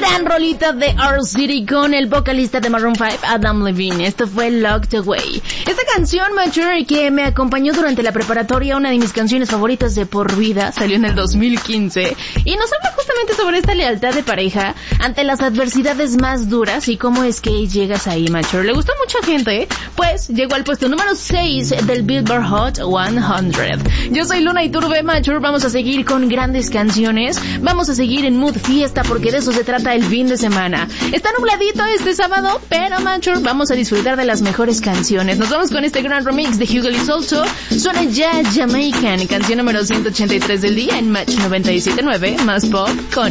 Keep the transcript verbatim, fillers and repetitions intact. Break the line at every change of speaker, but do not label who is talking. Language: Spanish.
Gran rolita de Our City con el vocalista de Maroon five, Adam Levine. Esto fue Locked Away. Esta canción, Mature, que me acompañó durante la preparatoria, una de mis canciones favoritas de por vida, salió en el dos mil quince y nos habla justamente sobre esta lealtad de pareja ante las adversidades más duras y cómo es que llegas ahí, Mature. Le gustó a mucha gente, pues llegó al puesto número seis del Billboard Hot cien. Yo soy Luna Iturbe, Mature. Vamos a seguir con grandes canciones, vamos a seguir en mood fiesta porque de eso se trata el fin de semana. Está nubladito este sábado, pero Mature, vamos a disfrutar de las mejores canciones. Nos vamos con este gran remix de Hugo Lizolto. Suena ya Jamaican, canción número ciento ochenta y tres del día en Match noventa y siete punto nueve, más pop con